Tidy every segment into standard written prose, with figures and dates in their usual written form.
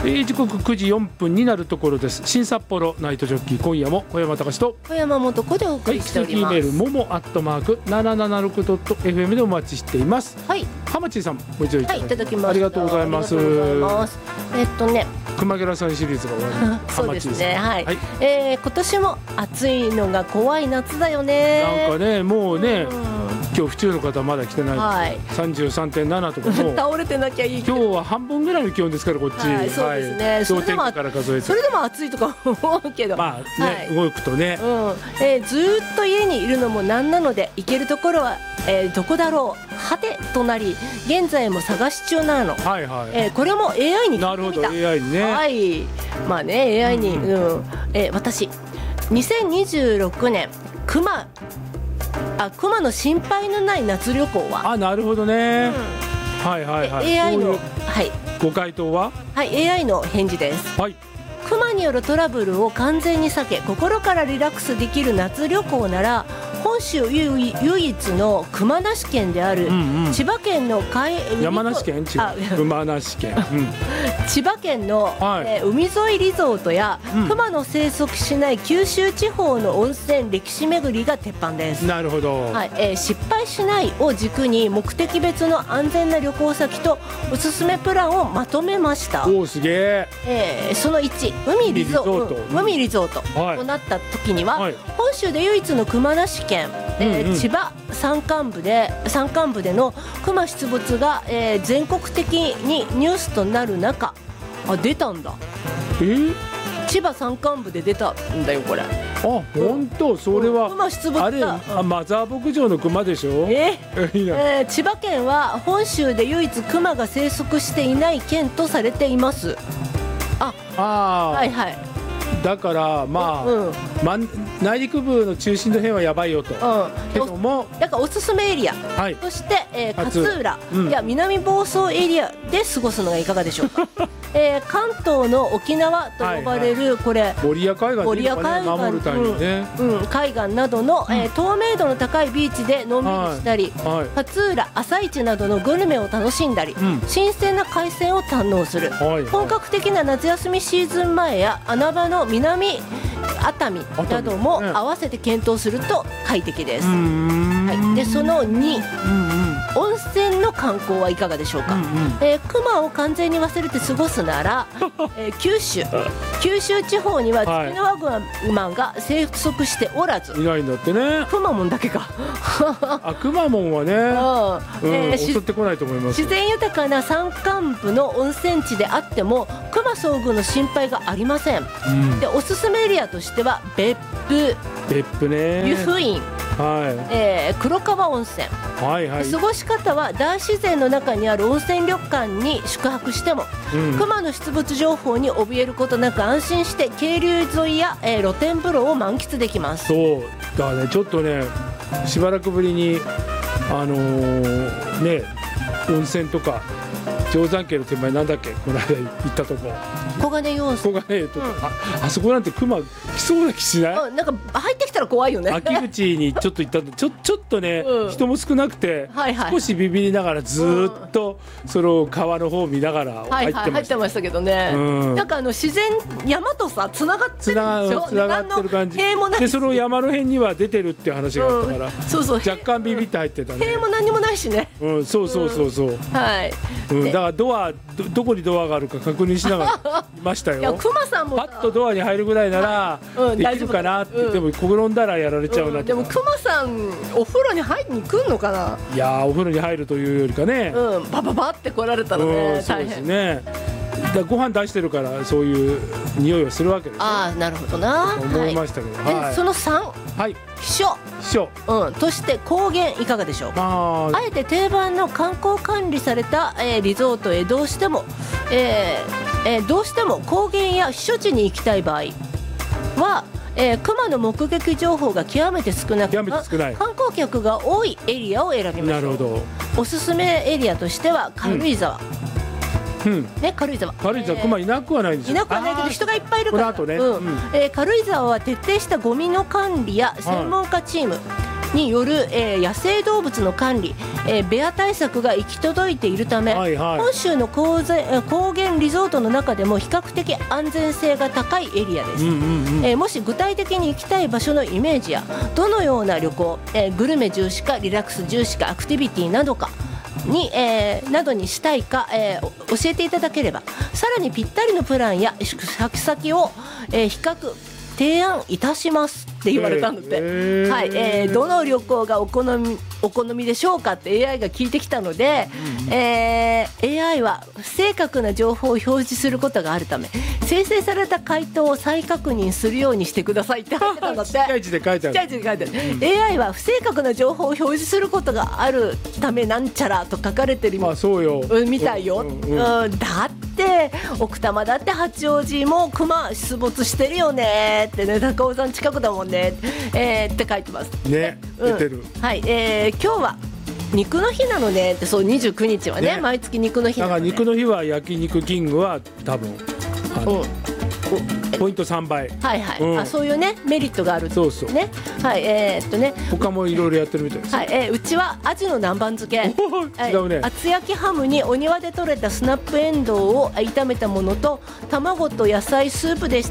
時刻9時4分になるところです。新札幌ナイトジョッキー、今夜も小山隆と小山素子でお送りしております。 はい、メールもも@776.fm でお待ちしています。 はい、 浜地さんご一緒いただき、 はい、いただきました。 ありがとうございます。熊ゲラさんシリーズが終わりそうですね、はい、 はい、 今年も暑いのが怖い夏だよね。 なんかね、もうね、今日府中の方はまだ来てない、 はい、 33.7 とかも倒れてなきゃいいけど、 今日は半分ぐらいの気温ですからこっち、 はい、そうですね、 はい、氷点下から数えて、 それでも暑いとか思うけど、 まあね、はい、動くとね、 ずっと家にいるのもなんなので行けるところは、どこだろうはてとなり、現在も探し中なの、はいはい、これも AI に聞いてみた。 なるほど、 AI にね、 はい、まあね AI に、私2026年熊の心配のない夏旅行は、 なるほどね、はいはいはい、 AI の、はい、 ご回答は、 はい、AI の返事です。はい、熊によるトラブルを完全に避け心からリラックスできる夏旅行なら、本州唯一の熊なし県である千葉県の山梨県、熊なし県、 千葉県の、海沿いリゾートや、熊の生息しない九州地方の温泉歴史巡りが鉄板です。 なるほど、 はい、失敗しないを軸に目的別の安全な旅行先とおすすめプランをまとめました。 おー、すげえ。その1、海リゾートとなった時には、本州で唯一の熊なし県、千葉山間部での熊出没が、全国的にニュースとなる中、出たんだ。千葉山間部で出たんだよこれ。 本当、それは、 熊出没だ。 あれ、マザー牧場の熊でしょ。 千葉県は本州で唯一熊が生息していない県とされています。はいはい。 だからまあ、内陸部の中心の辺はやばいよと、けどもだからおすすめエリアとして、勝浦や南房総エリアで過ごすのがいかがでしょうか。関東の沖縄と呼ばれる、これ守谷海岸守るためにね、 海岸などの、透明度の高いビーチでのんびりしたり、勝浦朝市などのグルメを楽しんだり、新鮮な海鮮を堪能する、本格的な夏休みシーズン前や穴場の南熱海なども合わせて検討すると快適です。でその2、温泉の観光はいかがでしょうか。熊を完全に忘れて過ごすなら、九州地方にはツキノワグマが生息しておらず、 いないんだってね。 くまモンだけか。 くまモンはね、襲ってこないと思います。 自然豊かな山間部の温泉地であっても熊遭遇の心配がありません。でおすすめエリアとしては別府ね、湯布院、黒川温泉、過ごし方は大自然の中にある温泉旅館に宿泊しても、熊の出没情報に怯えることなく安心して渓流沿いや、露天風呂を満喫できます。 そうだからね、ちょっとねしばらくぶりに温泉とか定山渓の手前なんだっけ、この間行ったとこ、 黄金要素、 あそこなんて熊来そうな気しない？ なんか入ってきたら怖いよね。 秋口にちょっと行ったちょっとね、人も少なくて、少しビビりながらずっとその川の方を見ながら入ってましたけどね、なんか自然山とさつながってるでしょ。 つながってる感じで、その山の辺には出てるっていう話があったから、若干ビビって入ってたね。 塀も何もないしね。 そう、はい、だからどこにドアがあるか確認しながらいましたよ。 いや、熊さんもパッとドアに入るぐらいならできるかなって、でも転んだらやられちゃうなって。 でも熊さんお風呂に入りに来るのかな。 いやお風呂に入るというよりかね、 バババって来られたらね、 そうですね。だご飯出してるからそういう匂いをするわけですよ。 なるほどな、 思いましたけど、 その3、避暑として高原いかがでしょうか。あえて定番の観光管理された、リゾートへどうしても高原や避暑地に行きたい場合は、熊の目撃情報が極めて少なく、観光客が多いエリアを選びましょう。なるほど。おすすめエリアとしては軽井沢、軽井沢熊いなくはないんですよ。 いなくはないけど人がいっぱいいるから。 この後ね、 軽井沢は徹底したゴミの管理や専門家チーム、 による、野生動物の管理、ベア対策が行き届いているため、本州の高原リゾートの中でも比較的安全性が高いエリアです。もし具体的に行きたい場所のイメージやどのような旅行、グルメ重視かリラックス重視かアクティビティなどにしたいか、教えていただければさらにぴったりのプランや宿泊先を、比較提案いたしますって言われたので、はい、どの旅行がお好みでしょうかって AI が聞いてきたので、AI は不正確な情報を表示することがあるため生成された回答を再確認するようにしてくださいって入ってたんだって。 ちっちゃい字で書いてある。 AI は不正確な情報を表示することがあるためなんちゃらと書かれてるみたいよ。だって奥多摩だって八王子もクマ出没してるよねってね、高尾山近くだもんね、って書いてますね。 出てる。 はい、今日は肉の日なのねって。そう29日は ね毎月肉の日なの、ね、 だから肉の日は焼肉キングは多分ポイント3倍。 はいはい、そういうねメリットがあるってそうそうね。はい、 他もいろいろやってるみたいです。 はい、うちはアジの南蛮漬け、 違うね。 厚焼きハムにお庭で採れたスナップエンドウを炒めたものと卵と野菜スープでした。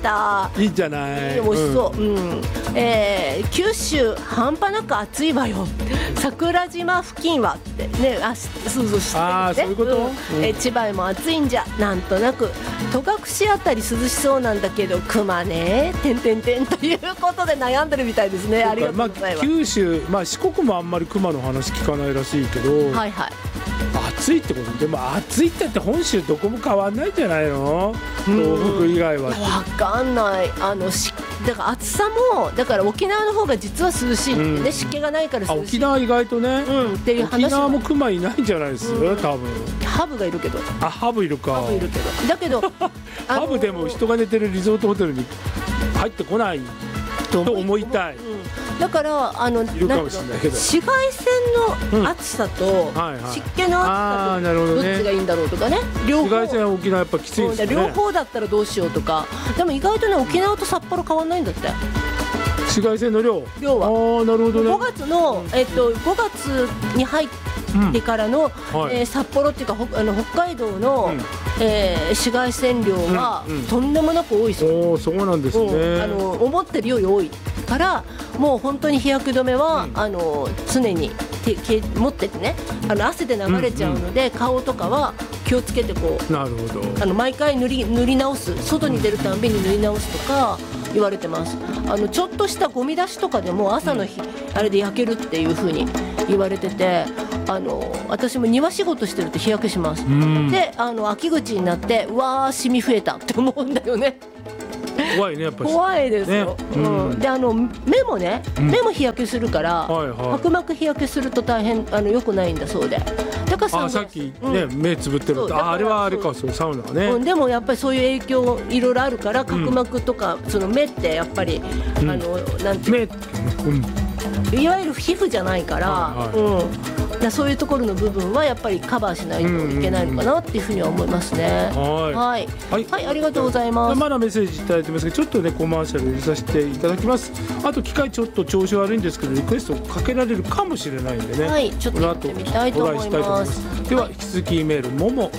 いいじゃない。 美味しそう。九州半端なく暑いわよ。桜島付近はってね、そういうこと。 千葉も暑いんじゃ。なんとなく戸隠あたり涼しそうなんだけど熊ねということで悩んでるみたいですね。ありがとうございます。 九州、四国もあんまり熊の話聞かないらしいけど、 はいはい、 暑いってことでも暑いって言って本州どこも変わんないんじゃないの？東北以外は。 分かんない。だから暑さもだから沖縄の方が実は涼しいってね、湿気がないから涼しい。 沖縄意外とね、 っていう話。 沖縄も熊いないんじゃないです多分。 ハブがいるけど。 ハブいるか。 ハブいるけど。だけどハブでも人が寝てるリゾートホテルに入ってこないと思いたい。 だからいるかもしれないけど紫外線の暑さと湿気の暑さとどっちがいいんだろうとかね。 紫外線は沖縄やっぱきついですよね。 両方だったらどうしようとか。でも意外とね沖縄と札幌変わんないんだって。 紫外線の量は。なるほどね。 5月の5月に入ってからの札幌っていうか北海道の紫外線量はとんでもなく多いそう。 そうなんですね。 思ってるより多いからもう本当に日焼け止めは常に持っててね、汗で流れちゃうので顔とかは気をつけてこう。 なるほど。 毎回塗り直す、外に出るたんびに塗り直すとか言われてます。ちょっとしたゴミ出しとかでも朝の日あれで焼けるっていう風に言われてて、私も庭仕事してると日焼けします。で秋口になってうわーシミ増えたって思うんだよね。 怖いねやっぱり。 怖いですよ。で目もね、目も日焼けするから、角膜日焼けすると大変良くないんだそうで。だからさっきね目つぶってるってあれはあれか、そうサウナはね。 でもやっぱりそういう影響いろいろあるから角膜とかその目ってやっぱりなんていういわゆる皮膚じゃないから。そういうところの部分はやっぱりカバーしないといけないのかなっていうふうには思いますね。はい、ありがとうございます。 まだメッセージいただいてますけど、ちょっとねコマーシャル入れさせていただきます。あと機械ちょっと調子悪いんですけどリクエストかけられるかもしれないんでね。 はい、ちょっとやってみたいと思います。 では引き続きメールもも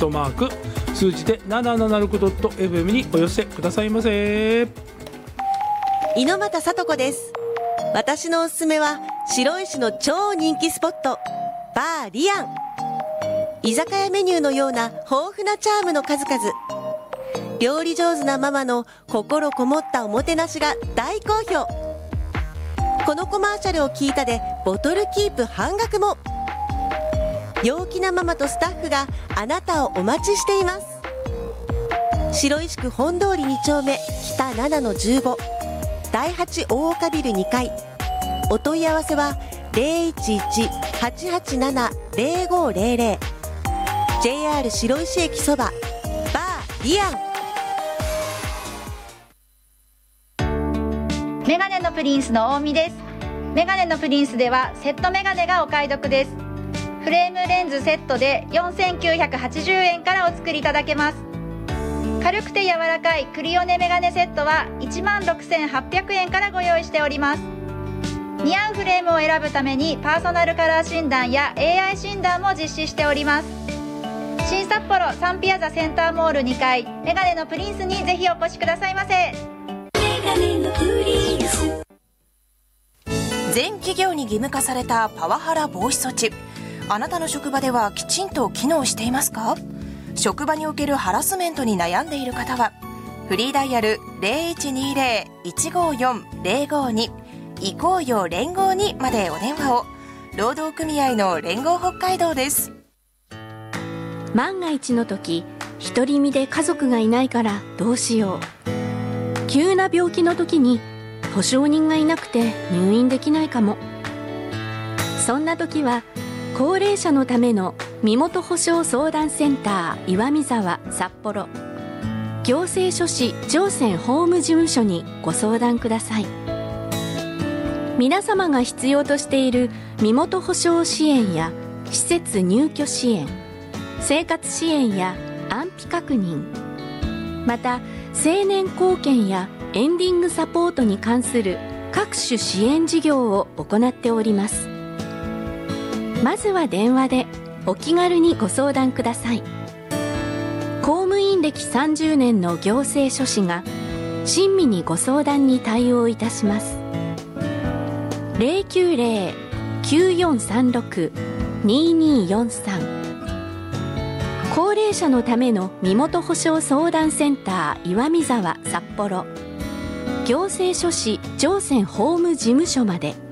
@数字で776.fm にお寄せくださいませ。 猪俣さと子です。私のおすすめは白石の超人気スポットバーリアン。居酒屋メニューのような豊富なチャームの数々。料理上手なママの心こもったおもてなしが大好評。このコマーシャルを聞いたでボトルキープ半額も。陽気なママとスタッフがあなたをお待ちしています。白石区本通り2丁目北7-15第8大岡ビル2階。お問い合わせは 011-887-0500 JR 白石駅そばバーリアン。メガネのプリンスの大見です。メガネのプリンスではセットメガネがお買い得です。フレームレンズセットで4980円からお作りいただけます。軽くて柔らかいクリオネメガネセットは 16,800 円からご用意しております。 似合うフレームを選ぶためにパーソナルカラー診断や AI 診断も実施しております。新札幌サンピアザセンターモール2階メガネのプリンスにぜひお越しくださいませ。メガネのプリンス。 全企業に義務化されたパワハラ防止措置、あなたの職場ではきちんと機能していますか？職場におけるハラスメントに悩んでいる方はフリーダイヤル 0120-154-052 行こうよ連合にまでお電話を。労働組合の連合北海道です。 万が一の時、独り身で家族がいないからどうしよう。急な病気の時に保証人がいなくて入院できないかも。そんな時は高齢者のための身元保証相談センター岩見沢札幌行政書士上泉法務事務所にご相談ください。皆様が必要としている身元保証支援や施設入居支援、生活支援や安否確認、また成年後見やエンディングサポートに関する各種支援事業を行っております。まずは電話でお気軽にご相談ください。公務員歴30年の行政書士が親身にご相談に対応いたします。090-9436-2243 高齢者のための身元保証相談センター岩見沢札幌行政書士上泉法務事務所まで。